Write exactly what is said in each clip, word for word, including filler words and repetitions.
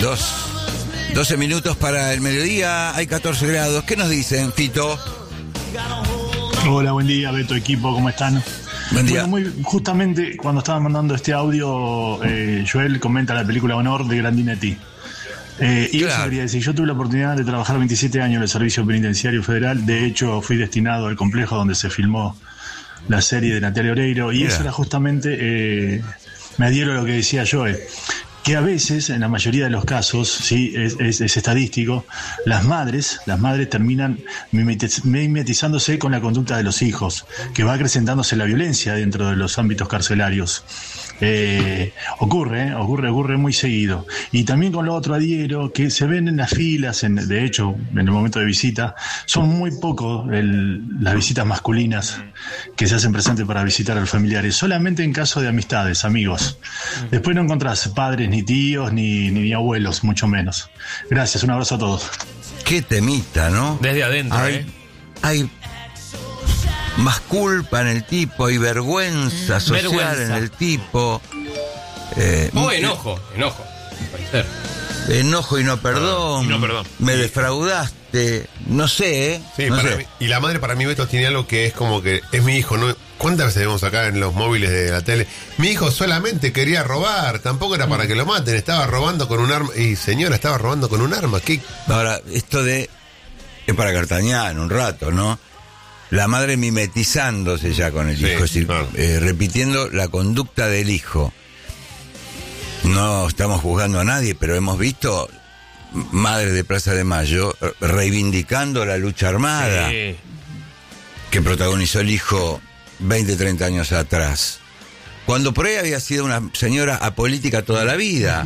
Dos, doce minutos para el mediodía, hay catorce grados. ¿Qué nos dicen, Fito? Hola, buen día, Beto, equipo, ¿cómo están? Buen día. Bueno, muy justamente cuando estaba mandando este audio, eh, Joel comenta la película Honor de Grandinetti. Eh, y Claro. eso quería decir, yo tuve la oportunidad de trabajar veintisiete años en el Servicio Penitenciario Federal. De hecho, fui destinado al complejo donde se filmó la serie de Natalia Oreiro. Y Mira. eso era justamente, eh, me adhiero a lo que decía Joel, que a veces, en la mayoría de los casos, sí, es, es, es estadístico, las madres, las madres terminan mimetiz- mimetizándose con la conducta de los hijos, que va acrecentándose la violencia dentro de los ámbitos carcelarios. Eh, ocurre, ¿eh? ocurre, ocurre muy seguido. Y también con lo otro adhiero, que se ven en las filas, en, de hecho, en el momento de visita, son muy pocos el, las visitas masculinas que se hacen presentes para visitar a los familiares, solamente en caso de amistades, amigos. Después no encontrás padres, ni tíos, ni, ni, ni abuelos, mucho menos. Gracias, un abrazo a todos. Qué temita, ¿no? Desde adentro, hay, ¿eh? hay más culpa en el tipo, hay vergüenza social Vergüenza. en el tipo. Eh, O enojo, enojo. Puede ser. Enojo y no perdón. Y no perdón. Me defraudaste. No sé, ¿eh? Sí, no para sé. mí- y la madre para mí, Beto, tiene algo que es como que es mi hijo, ¿no? ¿Cuántas veces vemos acá en los móviles de la tele? Mi hijo solamente quería robar, tampoco era para que lo maten, estaba robando con un arma. Y señora, estaba robando con un arma. ¿Qué? Ahora, esto de... Es para Cartañán, un rato, ¿no? La madre mimetizándose ya con el Sí, hijo, es decir, claro. eh, repitiendo la conducta del hijo. No estamos juzgando a nadie, pero hemos visto madres de Plaza de Mayo eh, reivindicando la lucha armada Sí. que protagonizó el hijo veinte, treinta años atrás. Cuando por ahí había sido una señora apolítica toda la vida.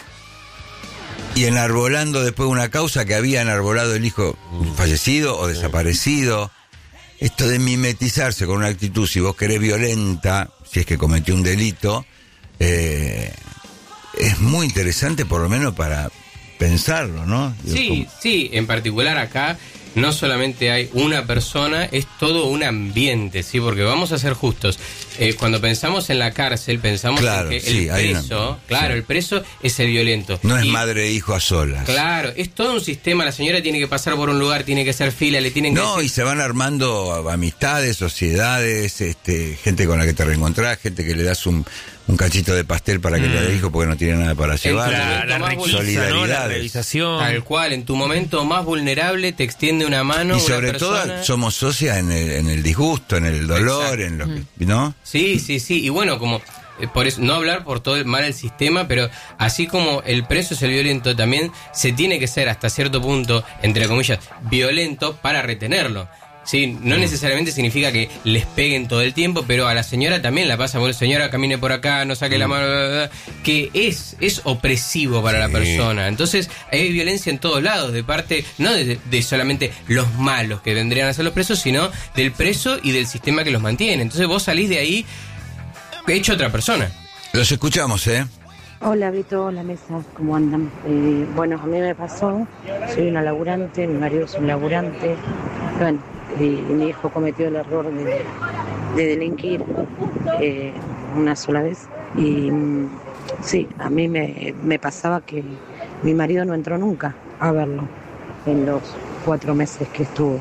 Y enarbolando después una causa que había enarbolado el hijo fallecido o desaparecido. Esto de mimetizarse con una actitud, si vos querés violenta, si es que cometió un delito, eh, es muy interesante por lo menos para pensarlo, ¿no? Digo, Sí, como- sí, en particular acá no solamente hay una persona, es todo un ambiente, ¿sí? Porque vamos a ser justos. Eh, cuando pensamos en la cárcel, pensamos Claro, en que sí, el hay una- preso, claro, sí. el preso es el violento. No es Y- madre e hijo a solas. Claro, es todo un sistema, la señora tiene que pasar por un lugar, tiene que hacer fila, le tienen que... No, y se van armando amistades, sociedades, este, gente con la que te reencontrás, gente que le das un, un cachito de pastel para que le dé hijo porque no tiene nada para llevar. La- la La riqueza, ¿no? La Solidaridades. realización. Tal cual, en tu momento más vulnerable te extiende una mano Y una sobre persona. todo somos socias en el, en el disgusto, en el dolor, en lo que, ¿no? Sí, sí, sí. Y bueno, como eh, por eso, no hablar por todo el mal el sistema, pero así como el preso es el violento, también se tiene que ser hasta cierto punto, entre comillas, violento para retenerlo. Sí, no necesariamente significa que les peguen todo el tiempo, pero a la señora también la pasa, bueno, señora, camine por acá, no saque la mano, bla, bla, bla, que es, es opresivo para la Sí. persona. Entonces, hay violencia en todos lados, de parte, no de, de solamente los malos que vendrían a ser los presos, sino del preso y del sistema que los mantiene. Entonces, vos salís de ahí hecho otra persona. Los escuchamos, ¿eh? Hola, Vito, hola, mesa, ¿cómo andan? Eh, bueno, a mí me pasó, soy una laburante, mi marido es un laburante, bueno, y mi hijo cometió el error de, de delinquir eh, una sola vez. Y mm, sí, a mí me, me pasaba que mi marido no entró nunca a verlo en los cuatro meses que estuvo.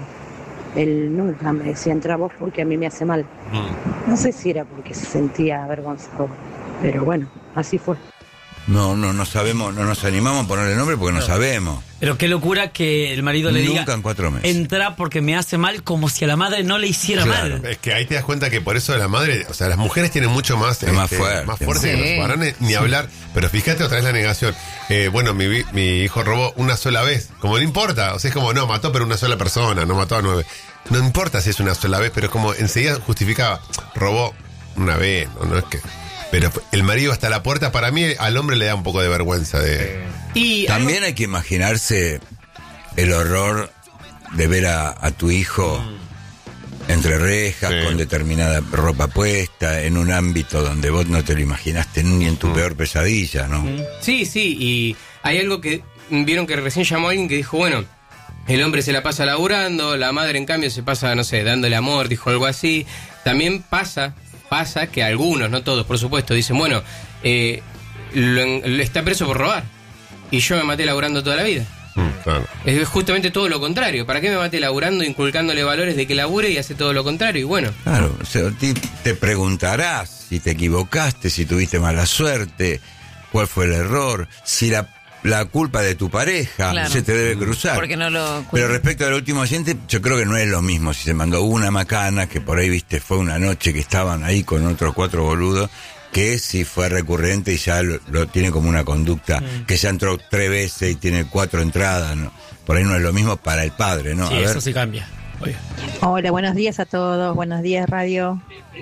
Él nunca me decía, entra vos porque a mí me hace mal. No sé si era porque se sentía avergonzado, pero bueno, así fue. No, no, no sabemos, no nos animamos a ponerle nombre porque no, sabemos. Pero qué locura que el marido le diga, Nunca en cuatro meses. entra porque me hace mal, como si a la madre no le hiciera Claro. mal. Es que ahí te das cuenta que por eso la madre, o sea, las mujeres tienen mucho más, Es más fuerte. más fuerte que Sí. los varones, ni hablar. Pero fíjate otra vez la negación. Eh, bueno, mi, vi- mi hijo robó una sola vez. Como no importa, o sea, es como, no, mató pero una sola persona, no mató a nueve. No importa si es una sola vez, pero es como enseguida justificaba, robó una vez, no, no es que... Pero el marido hasta la puerta, para mí al hombre le da un poco de vergüenza de... Y También hay que imaginarse el horror de ver a, a tu hijo entre rejas, Sí. con determinada ropa puesta, en un ámbito donde vos no te lo imaginaste ni en tu peor pesadilla, ¿no? sí, sí, y hay algo que vieron que recién llamó a alguien que dijo, bueno, el hombre se la pasa laburando, la madre en cambio se pasa, no sé, dándole amor, dijo algo así. También pasa, pasa que algunos, no todos, por supuesto, dicen, bueno, eh, lo en- lo está preso por robar. y yo me maté laburando toda la vida. Mm, claro. Es justamente todo lo contrario. ¿Para qué me maté laburando, inculcándole valores de que labure y hace todo lo contrario? Y bueno. Claro, o sea, te, te preguntarás si te equivocaste, si tuviste mala suerte, cuál fue el error, si la, la culpa de tu pareja Claro. se te debe cruzar. Porque no lo Pero respecto al último oyente, yo creo que no es lo mismo si se mandó una macana, que por ahí, viste, fue una noche que estaban ahí con otros cuatro boludos, que si fue recurrente y ya lo, lo tiene como una conducta, mm. que ya entró tres veces y tiene cuatro entradas, ¿no? Por ahí no es lo mismo para el padre, ¿no? Sí, A ver. eso sí cambia. Oye. Hola, buenos días a todos, buenos días radio.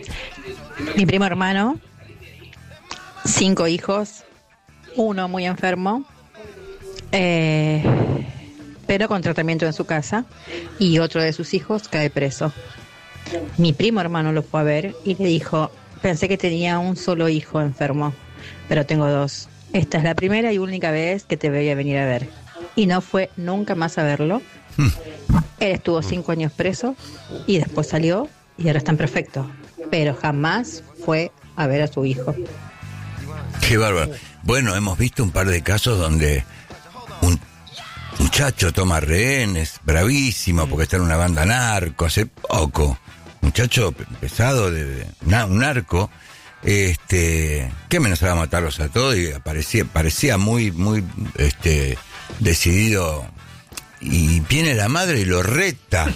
Mi primo hermano, cinco hijos, uno muy enfermo, eh, pero con tratamiento en su casa, y otro de sus hijos cae preso. Mi primo hermano lo fue a ver y le dijo: pensé que tenía un solo hijo enfermo, pero tengo dos. Esta es la primera y única vez que te voy a venir a ver. Y no fue nunca más a verlo. Él estuvo cinco años preso y después salió y ahora está perfecto. Pero jamás fue a ver a su hijo. Qué bárbaro. Bueno, hemos visto un par de casos donde un muchacho toma rehenes, bravísimo, porque está en una banda narco, hace poco. Muchacho pesado, de, de na, un narco, este, que amenazaba a matarlos a todos y parecía, parecía muy, muy, este, decidido. Y viene la madre y lo reta.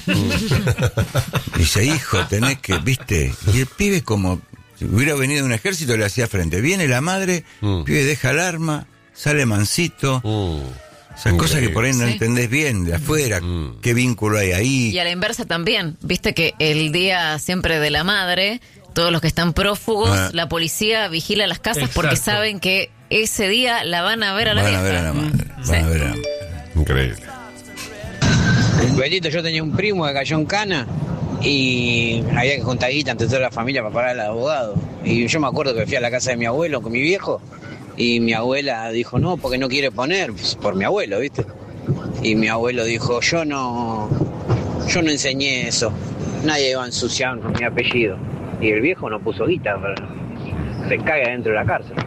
Dice: hijo, tenés que, viste. Y el pibe, como si hubiera venido de un ejército, le hacía frente. Viene la madre, mm. el pibe deja el arma, sale mansito. Mm. Esas okay. cosas que por ahí no sí. entendés bien de afuera, mm. qué vínculo hay ahí. Y a la inversa también, viste que el día siempre de la madre, todos los que están prófugos, ah. la policía vigila las casas. Exacto. Porque saben que ese día la van a ver a la van vieja. A ver a la madre, mm. van sí. a ver a la madre. Increíble. Betito, yo tenía un primo que cayó en cana y había que juntar guita ante toda la familia para pagar al abogado. Y yo me acuerdo que fui a la casa de mi abuelo con mi viejo. Y mi abuela dijo: no, porque no quiere poner, pues, por mi abuelo, ¿viste? Y mi abuelo dijo: yo no yo no enseñé eso, nadie iba a ensuciar con mi apellido. Y el viejo no puso guita, se caga dentro de la cárcel.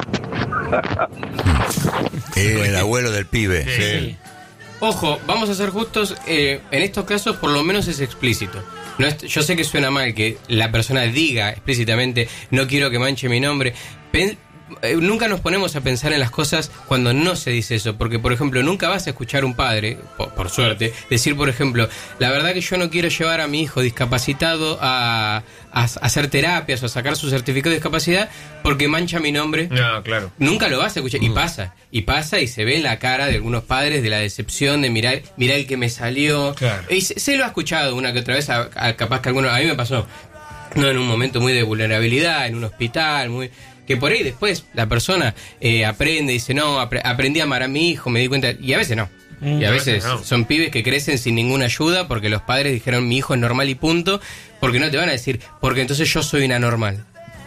El abuelo del pibe. Sí. Sí. Ojo, vamos a ser justos, eh, en estos casos por lo menos es explícito. No es, yo sé que suena mal que la persona diga explícitamente: no quiero que manche mi nombre. Pen, Nunca nos ponemos a pensar en las cosas cuando no se dice eso, porque por ejemplo nunca vas a escuchar un padre, por, por suerte, decir por ejemplo: la verdad que yo no quiero llevar a mi hijo discapacitado a, a, a hacer terapias o a sacar su certificado de discapacidad porque mancha mi nombre. No, claro. Nunca lo vas a escuchar. Y pasa, y pasa y se ve en la cara de algunos padres de la decepción de mirar, mirar el que me salió. Claro. Y se, se lo ha escuchado una que otra vez, a, a, capaz que alguno, a mí me pasó, no en un momento muy de vulnerabilidad, en un hospital, muy... que por ahí después la persona eh, aprende y dice: no, ap- aprendí a amar a mi hijo, me di cuenta, y a veces no. Mm, y a veces no. Son pibes que crecen sin ninguna ayuda porque los padres dijeron: mi hijo es normal y punto, porque no te van a decir: porque entonces yo soy una normal.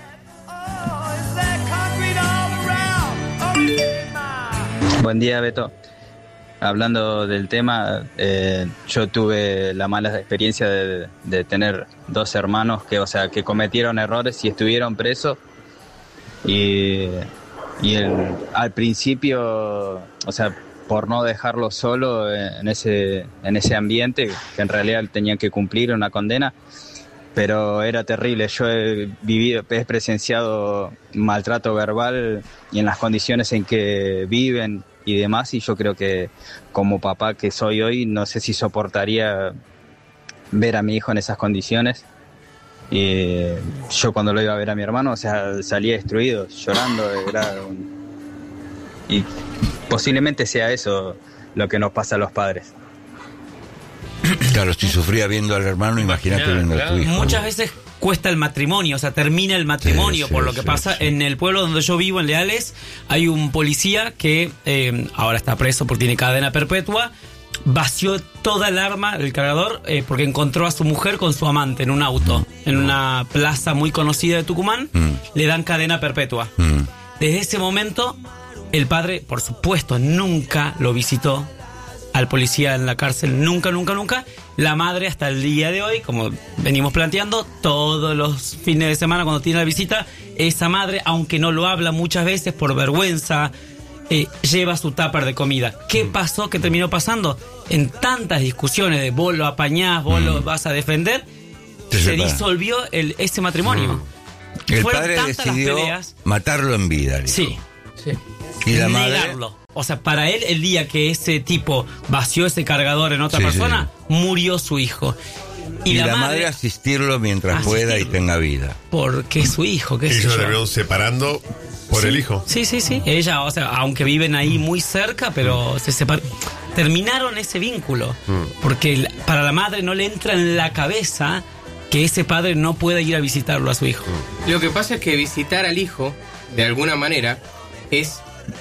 Buen día, Beto. Hablando del tema, eh, yo tuve la mala experiencia de, de tener dos hermanos que, o sea, que cometieron errores y estuvieron presos. Y, y el, al principio, o sea, por no dejarlo solo en ese, en ese ambiente, que en realidad tenían que cumplir una condena, pero era terrible. Yo he vivido, he presenciado maltrato verbal y en las condiciones en que viven y demás, y yo creo que como papá que soy hoy, no sé si soportaría ver a mi hijo en esas condiciones. Y yo cuando lo iba a ver a mi hermano, o sea, salía destruido, llorando. Era un... Y posiblemente sea eso lo que nos pasa a los padres. Claro, si sufría viendo al hermano, imagínate claro, viendo claro. a tu hijo. Muchas veces cuesta el matrimonio, o sea, termina el matrimonio, sí, por sí, lo que sí, pasa. Sí. En el pueblo donde yo vivo, en Leales, hay un policía que eh, ahora está preso porque tiene cadena perpetua. Vació toda el arma del cargador eh, porque encontró a su mujer con su amante en un auto, mm. en una plaza muy conocida de Tucumán. Mm. Le dan cadena perpetua. Mm. Desde ese momento, el padre, por supuesto, nunca lo visitó al policía en la cárcel, nunca, nunca, nunca. La madre hasta el día de hoy, como venimos planteando, todos los fines de semana cuando tiene la visita, esa madre, aunque no lo habla muchas veces por vergüenza, eh, lleva su tupper de comida. ¿Qué pasó? ¿Qué terminó pasando? En tantas discusiones de vos lo apañás, vos mm. lo vas a defender, se, se disolvió el, ese matrimonio. Mm. El padre decidió peleas, matarlo en vida. Sí, sí. Y la madre... negarlo. O sea, para él, el día que ese tipo vació ese cargador en otra sí, persona, sí. murió su hijo. Y, y la, la madre, madre asistirlo mientras asistirlo. pueda y tenga vida. Porque es su hijo, qué sé yo. Ellos se vieron separando por sí, el hijo. Sí, sí, sí. Ella, o sea, aunque viven ahí muy cerca, pero mm. se separaron. Terminaron ese vínculo. Mm. Porque para la madre no le entra en la cabeza que ese padre no pueda ir a visitarlo a su hijo. Mm. Lo que pasa es que visitar al hijo, de alguna manera, es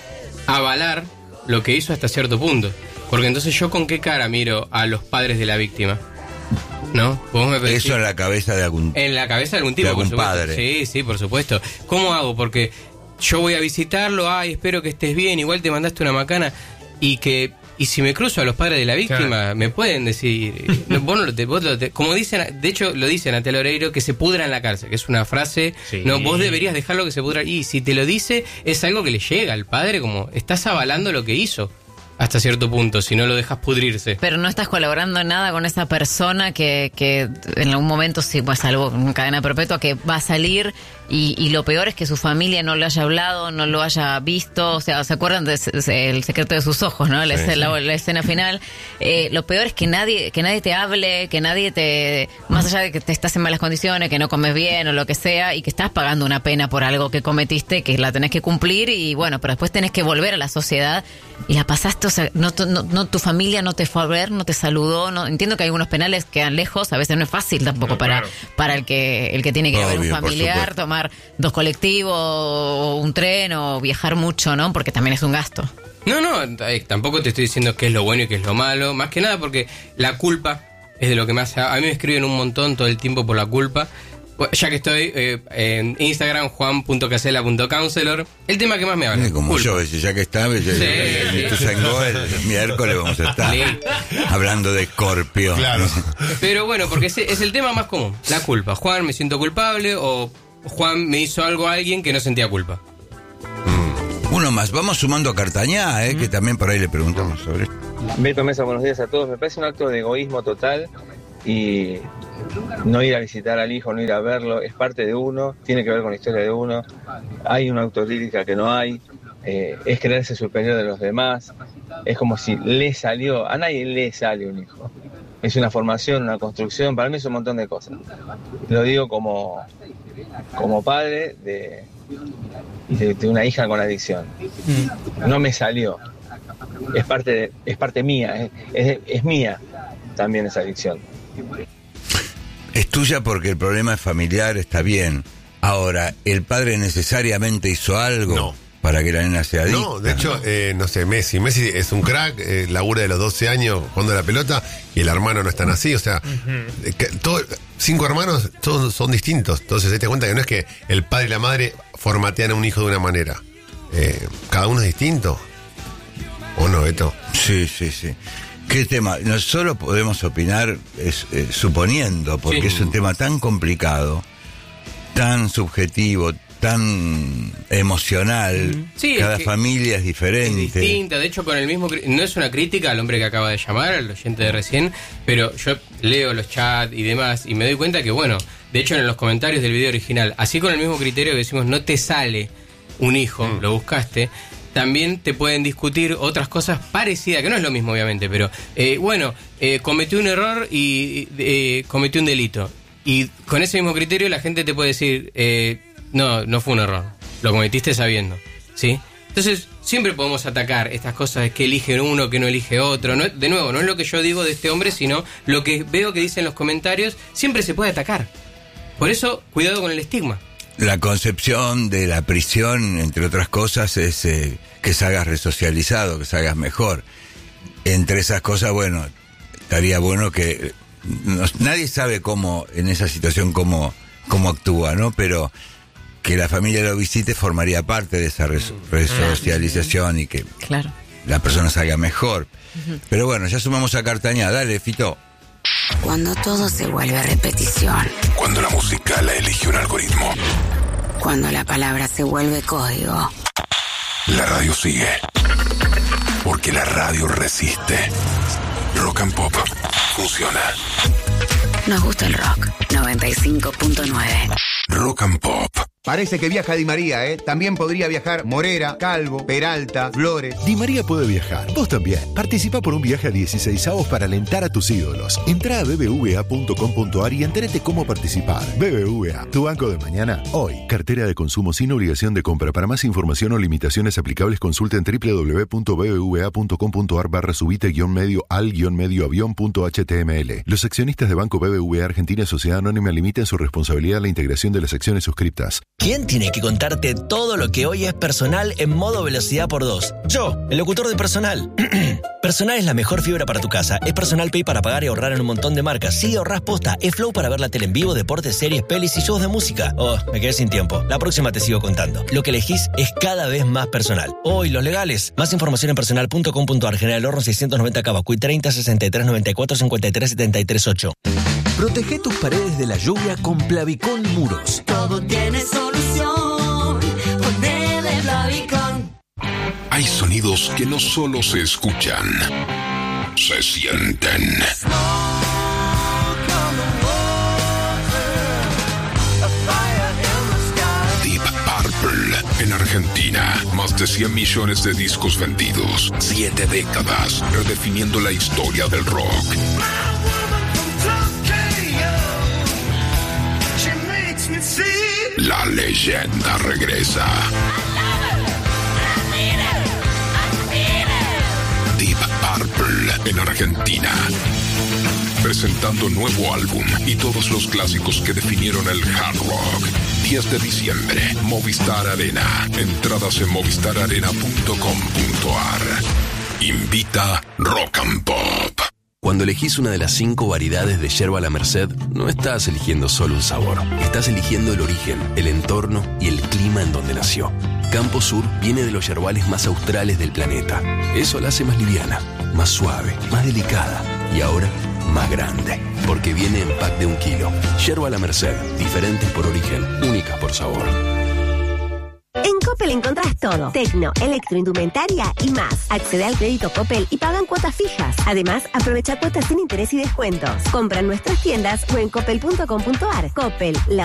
avalar lo que hizo hasta cierto punto. Porque entonces yo con qué cara miro a los padres de la víctima, ¿no? ¿Vos me decís? Eso en la cabeza de algún en la cabeza de algún tipo, de algún por padre. Sí, sí, por supuesto. ¿Cómo hago? Porque yo voy a visitarlo, ay, espero que estés bien, igual te mandaste una macana, y que y si me cruzo a los padres de la víctima, claro. me pueden decir, no, vos no lo te, vos lo te, como dicen, de hecho lo dicen a Oreiro, que se pudra en la cárcel, que es una frase, sí. no, vos deberías dejarlo que se pudra, y si te lo dice, es algo que le llega al padre, como estás avalando lo que hizo. Hasta cierto punto, si no lo dejas pudrirse. Pero no estás colaborando en nada con esa persona que, que en algún momento, sí, pues salvo en cadena perpetua, que va a salir y, y lo peor es que su familia no lo haya hablado, no lo haya visto. O sea, ¿se acuerdan del de, El secreto de sus ojos, no? La, sí, escena, sí. la escena final. Eh, lo peor es que nadie que nadie te hable, que nadie te... Más allá de que te estás en malas condiciones, que no comes bien o lo que sea, y que estás pagando una pena por algo que cometiste, que la tenés que cumplir y bueno, pero después tenés que volver a la sociedad y la pasaste. O sea, no, no, no, tu familia no te fue a ver, no te saludó. No, entiendo que algunos penales quedan lejos, a veces no es fácil tampoco no, para, claro. para el que el que tiene que ir a ver un familiar, tomar dos colectivos, o un tren, o viajar mucho, ¿no? Porque también es un gasto. No, no, eh, tampoco te estoy diciendo qué es lo bueno y qué es lo malo. Más que nada porque la culpa es de lo que más... A mí me escriben un montón todo el tiempo por la culpa. Ya que estoy eh, en Instagram, juan punto casela punto counselor, el tema que más me habla. Como culpa. Yo, ya que está, sí, en Ituzaingó, el miércoles vamos a estar sí. hablando de Scorpio. Claro. Pero bueno, porque es, es el tema más común, la culpa. Juan, me siento culpable, o Juan me hizo algo a alguien que no sentía culpa. Mm. Uno más, vamos sumando a Cartañá, eh, mm. que también por ahí le preguntamos sobre esto. Beto Mesa, buenos días a todos. Me parece un acto de egoísmo total y no ir a visitar al hijo, no ir a verlo, es parte de uno, tiene que ver con la historia de uno. Hay una autolírica que no hay, eh, es creerse superior de los demás, es como si le salió, a nadie le sale un hijo. Es una formación, una construcción, para mí es un montón de cosas. Lo digo como, como padre de, de, de una hija con adicción. No me salió, es parte, de, es parte mía, es, es, es mía también esa adicción. Es tuya porque el problema es familiar, está bien. Ahora, ¿el padre necesariamente hizo algo no. para que la nena sea adicta? No, de hecho, eh, no sé, Messi. Messi es un crack, eh, labura de los doce años jugando la pelota y el hermano no es tan así. O sea, uh-huh. que todo, cinco hermanos, todos son distintos. Entonces, te das cuenta que no es que el padre y la madre formatean a un hijo de una manera. Eh, cada uno es distinto. ¿O no, Beto? Sí, sí, sí. ¿Qué tema? No solo podemos opinar es, eh, suponiendo, porque sí. es un tema tan complicado, tan subjetivo, tan emocional. Sí, cada es familia es diferente. Es distinta, de hecho con el mismo... No es una crítica al hombre que acaba de llamar, al oyente de recién, pero yo leo los chats y demás y me doy cuenta que, bueno, de hecho en los comentarios del video original, así con el mismo criterio que decimos, no te sale un hijo, mm. lo buscaste... También te pueden discutir otras cosas parecidas, que no es lo mismo obviamente, pero eh, bueno, eh, cometió un error y eh, cometió un delito. Y con ese mismo criterio la gente te puede decir, eh, no, no fue un error, lo cometiste sabiendo, ¿sí? Entonces siempre podemos atacar estas cosas de que elige uno, que no elige otro. No, de nuevo, no es lo que yo digo de este hombre, sino lo que veo que dicen los comentarios, siempre se puede atacar. Por eso, cuidado con el estigma. La concepción de la prisión, entre otras cosas, es eh, que salgas resocializado, que salgas mejor. Entre esas cosas, bueno, estaría bueno que... No, nadie sabe cómo, en esa situación, cómo, cómo actúa, ¿no? Pero que la familia lo visite formaría parte de esa res, resocialización y que claro. la persona salga mejor. Uh-huh. Pero bueno, ya sumamos a Cartañá. Dale, Fito. Cuando todo se vuelve a repetición. Cuando la música la elige un algoritmo. Cuando la palabra se vuelve código. La radio sigue. Porque la radio resiste. Rock and Pop funciona. Nos gusta el rock. noventa y cinco punto nueve. Rock and Pop. Parece que viaja Di María, ¿eh? También podría viajar Morera, Calvo, Peralta, Flores. Di María puede viajar. Vos también. Participa por un viaje a dieciseisavos para alentar a tus ídolos. Entrá a b b v a punto com punto a r y entérate cómo participar. B B V A, tu banco de mañana, hoy. Cartera de consumo sin obligación de compra. Para más información o limitaciones aplicables, consulta en w w w punto b b v a punto com punto a r barra subite guión medio al guión medio avión punto h t m l. Los accionistas de Banco B B V A Argentina Sociedad Anónima limitan su responsabilidad a la integración de las acciones suscriptas. ¿Quién tiene que contarte todo lo que hoy es Personal en modo velocidad por dos? Yo, el locutor de Personal. Personal es la mejor fibra para tu casa. Es Personal Pay para pagar y ahorrar en un montón de marcas. Sí, ahorrás posta. Es Flow para ver la tele en vivo, deportes, series, pelis y shows de música. Oh, me quedé sin tiempo. La próxima te sigo contando. Lo que elegís es cada vez más personal. Oh, y los legales. Más información en personal punto com punto a r. General Horno seiscientos noventa Cabacuy treinta sesenta y tres noventa y cuatro cincuenta y tres setenta y tres ocho. Protege tus paredes de la lluvia con Plavicón Muros. Todo tiene solución. Ponele Plavicón. Hay sonidos que no solo se escuchan, se sienten. Deep Purple en Argentina. Más de cien millones de discos vendidos. Siete décadas redefiniendo la historia del rock. La leyenda regresa. Deep Purple en Argentina. Presentando nuevo álbum y todos los clásicos que definieron el hard rock. diez de diciembre, Movistar Arena. Entradas en movistar arena punto com punto a r. Invita Rock and Pop. Cuando elegís una de las cinco variedades de yerba La Merced, no estás eligiendo solo un sabor. Estás eligiendo el origen, el entorno y el clima en donde nació. Campo Sur viene de los yerbales más australes del planeta. Eso la hace más liviana, más suave, más delicada y ahora más grande. Porque viene en pack de un kilo. Yerba La Merced, diferentes por origen, únicas por sabor. En Coppel encontrás todo. Tecno, electroindumentaria y más. Accede al crédito Coppel y pagan cuotas fijas. Además, aprovecha cuotas sin interés y descuentos. Compra en nuestras tiendas o en coppel punto com punto a r. Coppel, la